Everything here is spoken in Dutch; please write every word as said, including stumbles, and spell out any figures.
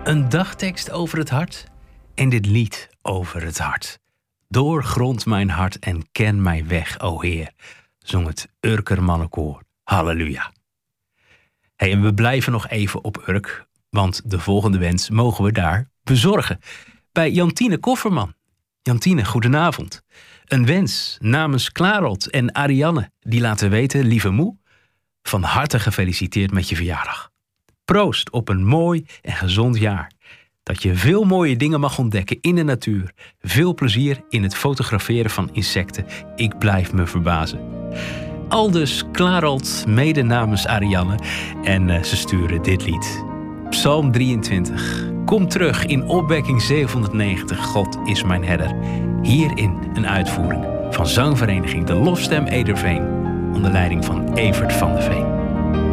Een dagtekst over het hart en dit lied over het hart. Doorgrond mijn hart en ken mijn weg, o Heer, zong het Urker mannenkoor. Halleluja. Hey, en we blijven nog even op Urk, want de volgende wens mogen we daar bezorgen. Bij Jantine Kofferman. Jantine, goedenavond. Een wens namens Klarold en Arianne, die laten weten, lieve moe, van harte gefeliciteerd met je verjaardag. Proost op een mooi en gezond jaar. Dat je veel mooie dingen mag ontdekken in de natuur. Veel plezier in het fotograferen van insecten. Ik blijf me verbazen. Aldus Klarold, mede namens Arianne. En uh, ze sturen dit lied. Psalm drieëntwintig. Kom terug in opwekking zevenhonderdnegentig. God is mijn herder. Hierin een uitvoering van zangvereniging De Lofstem Ederveen. Onder leiding van Evert van de Veen.